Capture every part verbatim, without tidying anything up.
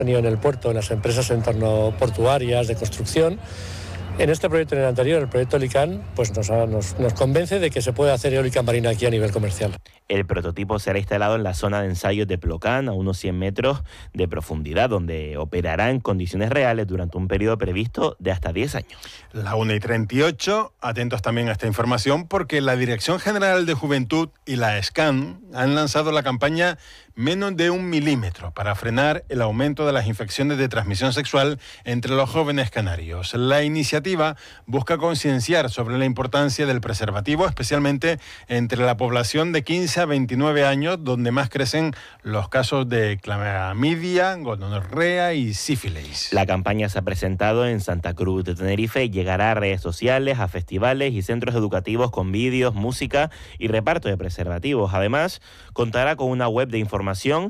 en el puerto, en las empresas en torno portuarias, de construcción. En este proyecto y en el anterior, el proyecto Licán, pues nos, nos, nos convence de que se puede hacer eólica marina aquí a nivel comercial. El prototipo será instalado en la zona de ensayos de Plocán, a unos cien metros de profundidad, donde operará en condiciones reales durante un periodo previsto de hasta diez años. La una y treinta y ocho, atentos también a esta información, porque la Dirección General de Juventud y la ESCAN han lanzado la campaña Menos de un milímetro para frenar el aumento de las infecciones de transmisión sexual entre los jóvenes canarios. La iniciativa busca concienciar sobre la importancia del preservativo, especialmente entre la población de quince a veintinueve años, donde más crecen los casos de clamidia, gonorrea y sífilis. La campaña se ha presentado en Santa Cruz de Tenerife y llegará a redes sociales, a festivales y centros educativos con vídeos, música y reparto de preservativos. Además, contará con una web de información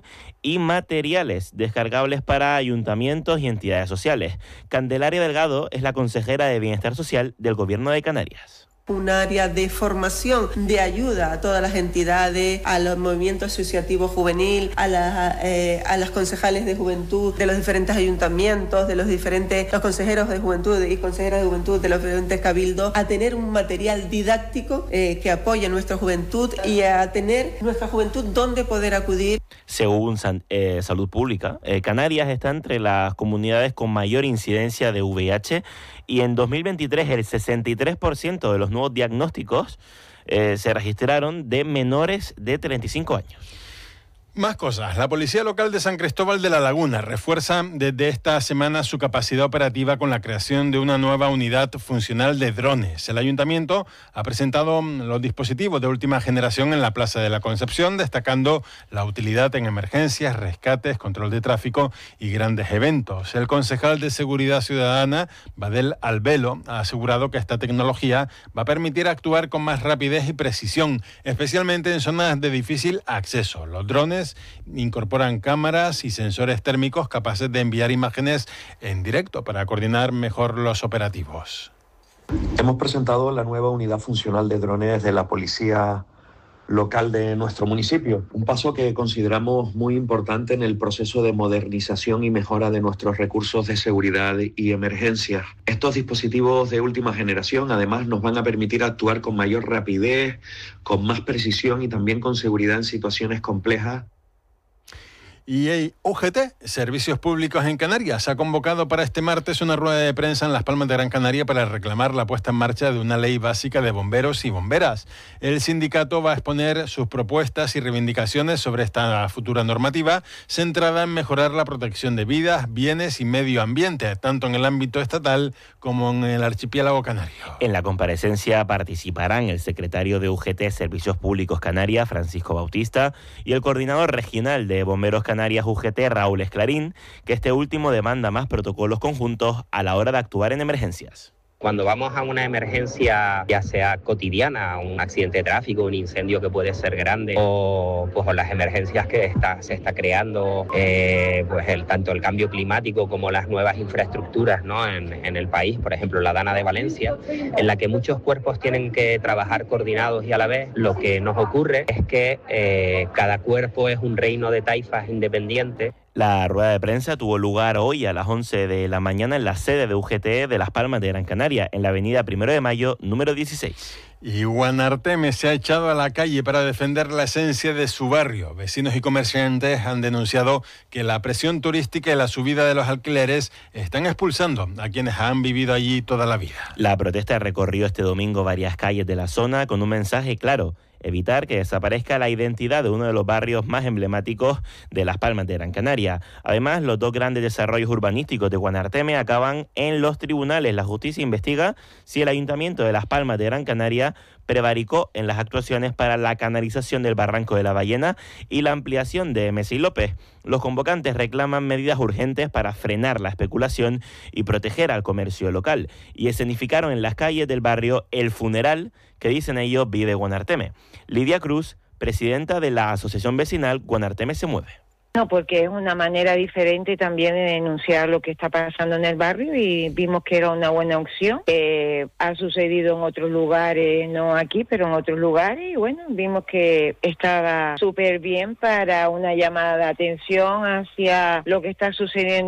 y materiales descargables para ayuntamientos y entidades sociales. Candelaria Delgado es la consejera de Bienestar Social del Gobierno de Canarias. Un área de formación, de ayuda a todas las entidades, a los movimientos asociativos juvenil, a, la, eh, a las concejales de juventud de los diferentes ayuntamientos, de los diferentes, los consejeros de juventud y consejeras de juventud de los diferentes cabildos, a tener un material didáctico eh, que apoye a nuestra juventud y a tener nuestra juventud donde poder acudir. Según eh, Salud Pública, eh, Canarias está entre las comunidades con mayor incidencia de V I H y en dos mil veintitrés el sesenta y tres por ciento de los nuevos diagnósticos eh, se registraron de menores de treinta y cinco años. Más cosas. La Policía Local de San Cristóbal de la Laguna refuerza desde esta semana su capacidad operativa con la creación de una nueva unidad funcional de drones. El Ayuntamiento ha presentado los dispositivos de última generación en la Plaza de la Concepción, destacando la utilidad en emergencias, rescates, control de tráfico y grandes eventos. El concejal de Seguridad Ciudadana, Badel Albelo, ha asegurado que esta tecnología va a permitir actuar con más rapidez y precisión, especialmente en zonas de difícil acceso. Los drones incorporan cámaras y sensores térmicos capaces de enviar imágenes en directo para coordinar mejor los operativos. Hemos presentado la nueva unidad funcional de drones de la Policía Local de nuestro municipio, un paso que consideramos muy importante en el proceso de modernización y mejora de nuestros recursos de seguridad y emergencia. Estos dispositivos de última generación además nos van a permitir actuar con mayor rapidez, con más precisión y también con seguridad en situaciones complejas. Y el U G T, Servicios Públicos en Canarias, ha convocado para este martes una rueda de prensa en Las Palmas de Gran Canaria para reclamar la puesta en marcha de una ley básica de bomberos y bomberas. El sindicato va a exponer sus propuestas y reivindicaciones sobre esta futura normativa, centrada en mejorar la protección de vidas, bienes y medio ambiente, tanto en el ámbito estatal como en el archipiélago canario. En la comparecencia participarán el secretario de U G T, Servicios Públicos Canarias, Francisco Bautista, y el coordinador regional de Bomberos Canarias, U G T, Raúl Esclarín, que este último demanda más protocolos conjuntos a la hora de actuar en emergencias. Cuando vamos a una emergencia, ya sea cotidiana, un accidente de tráfico, un incendio que puede ser grande, o pues o las emergencias que está, se está creando, eh, pues el, tanto el cambio climático como las nuevas infraestructuras, ¿no? en, en el país, por ejemplo la Dana de Valencia, en la que muchos cuerpos tienen que trabajar coordinados y a la vez, lo que nos ocurre es que eh, cada cuerpo es un reino de taifas independiente. La rueda de prensa tuvo lugar hoy a las once de la mañana en la sede de U G T de Las Palmas de Gran Canaria, en la avenida Primero de Mayo, número dieciséis. Y Guanarteme se ha echado a la calle para defender la esencia de su barrio. Vecinos y comerciantes han denunciado que la presión turística y la subida de los alquileres están expulsando a quienes han vivido allí toda la vida. La protesta recorrió este domingo varias calles de la zona con un mensaje claro: evitar que desaparezca la identidad de uno de los barrios más emblemáticos de Las Palmas de Gran Canaria. Además, los dos grandes desarrollos urbanísticos de Guanarteme acaban en los tribunales. La justicia investiga si el Ayuntamiento de Las Palmas de Gran Canaria prevaricó en las actuaciones para la canalización del Barranco de la Ballena y la ampliación de Mesa y López. Los convocantes reclaman medidas urgentes para frenar la especulación y proteger al comercio local, y escenificaron en las calles del barrio el funeral que, dicen ellos, vive Guanarteme. Lidia Cruz, presidenta de la Asociación Vecinal Guanarteme se mueve. No, porque es una manera diferente también de denunciar lo que está pasando en el barrio y vimos que era una buena opción. Eh, ha sucedido en otros lugares, no aquí, pero en otros lugares, y bueno, vimos que estaba súper bien para una llamada de atención hacia lo que está sucediendo